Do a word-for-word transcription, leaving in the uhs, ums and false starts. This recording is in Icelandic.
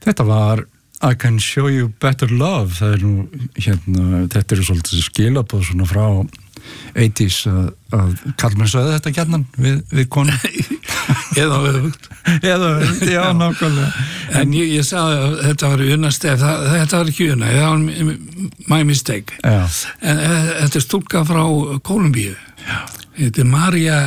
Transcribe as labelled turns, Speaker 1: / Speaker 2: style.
Speaker 1: Þetta var I Can Show You Better Love. Það er nú, hérna, þetta eru svolítið skilabóð svona frá eighties að, að kallmenn sögðu þetta gjarnan við, við konu.
Speaker 2: Eða öfugt.
Speaker 1: Eða öfugt, já, nákvæmlega.
Speaker 2: En ég, ég sagði að þetta var unastef, þetta var ekki una, það var my mistake.
Speaker 1: Já.
Speaker 2: En þetta er stúlka frá Kólumbíu.
Speaker 1: Já.
Speaker 2: Þetta er María